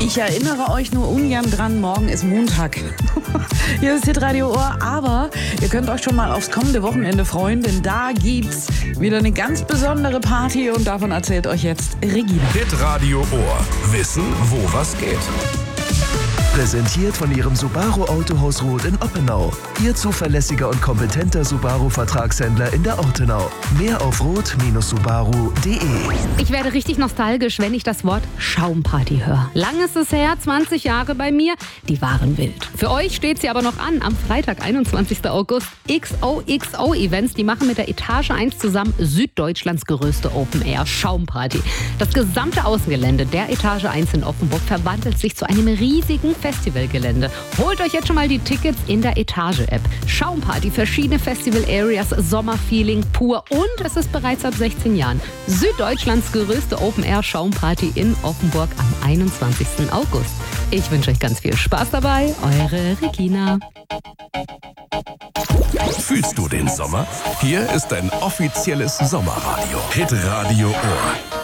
Ich erinnere euch nur ungern dran, morgen ist Montag. Hier ist Hitradio Ohr, aber ihr könnt euch schon mal aufs kommende Wochenende freuen, denn da gibt's wieder eine ganz besondere Party und davon erzählt euch jetzt Regina. Hitradio Ohr. Wissen, wo was geht. Präsentiert von Ihrem Subaru Autohaus Roth in Oppenau. Ihr zuverlässiger und kompetenter Subaru-Vertragshändler in der Ortenau. Mehr auf roth-subaru.de. Ich werde richtig nostalgisch, wenn ich das Wort Schaumparty höre. Lang ist es her, 20 Jahre bei mir. Die waren wild. Für euch steht sie aber noch an. Am Freitag, 21. August, XOXO-Events. Die machen mit der Etage 1 zusammen Süddeutschlands größte Open-Air-Schaumparty. Das gesamte Außengelände der Etage 1 in Offenburg verwandelt sich zu einem riesigen Festivalgelände. Holt euch jetzt schon mal die Tickets in der Etage-App. Schaumparty, verschiedene Festival-Areas, Sommerfeeling pur und es ist bereits ab 16 Jahren. Süddeutschlands größte Open-Air-Schaumparty in Offenburg am 21. August. Ich wünsche euch ganz viel Spaß dabei. Eure Regina. Fühlst du den Sommer? Hier ist dein offizielles Sommerradio. Hitradio Ohr.